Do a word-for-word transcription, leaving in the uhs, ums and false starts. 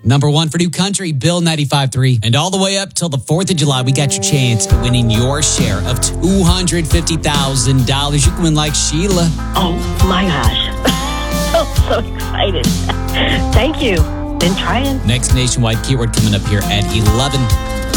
Number one for New Country, Bill ninety-five three. And all the way up till the fourth of July, we got your chance at winning your share of two hundred fifty thousand dollars. You can win like Sheila. Oh, my gosh. I'm so excited. Thank you. Been trying. Next nationwide keyword coming up here at eleven.